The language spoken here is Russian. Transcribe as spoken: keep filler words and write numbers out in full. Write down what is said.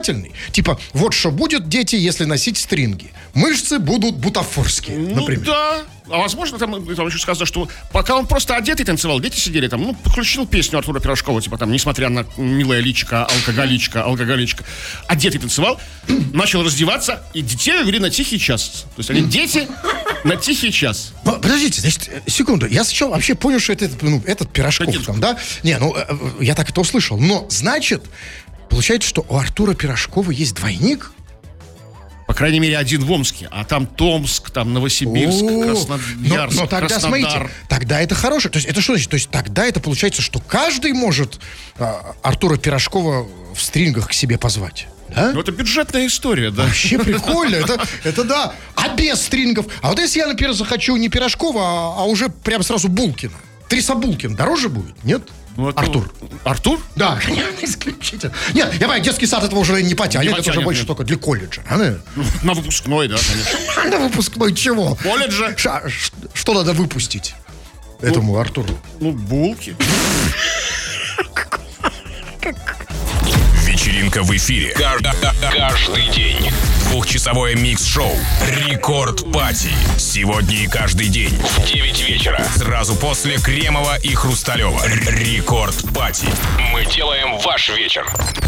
показательный. Типа, вот что будет, дети, если носить стринги. Мышцы будут бутафорские, Ну, например. да. А возможно, там, там еще сказано, что пока он просто одетый танцевал, дети сидели там, ну, включил песню Артура Пирожкова, типа там, несмотря на милое личико, алкоголичка, алкоголичка, одетый танцевал, начал раздеваться, и детей вели на тихий час. То есть они дети на тихий час. Но, подождите, значит, секунду. Я сначала вообще понял, что это, ну, этот Пирожков Один. там, да? Не, ну, э, я так это услышал. Но, значит, получается, что у Артура Пирожкова есть двойник? По крайней мере, один в Омске, а там Томск, там Новосибирск, О, Красноярск, но, но тогда, Краснодар. смотрите, тогда это хорошо. То есть это что значит? То есть тогда это получается, что каждый может а, Артура Пирожкова в стрингах к себе позвать. Да? Ну, это бюджетная история, да. Вообще прикольно, это, это да. А без стрингов? А вот если я, например, захочу не Пирожкова, а, а уже прям сразу Булкина. Триса Булкин дороже будет, нет? Ну, это- Артур. Артур? Да, конечно, исключительно. Нет, я понимаю, детский сад этого уже не потянет, Не это уже потянет, больше нет. только для колледжа. А, наверное. На выпускной, да, конечно. На выпускной чего? Колледжа. Ша- ш- что надо выпустить этому Артуру? Ну, булки. Вечеринка в эфире. Каждый, каждый день. Двухчасовое микс-шоу «Рекорд Пати». Сегодня и каждый день в девять вечера. Сразу после Кремова и Хрусталева. «Рекорд Пати». Мы делаем ваш вечер.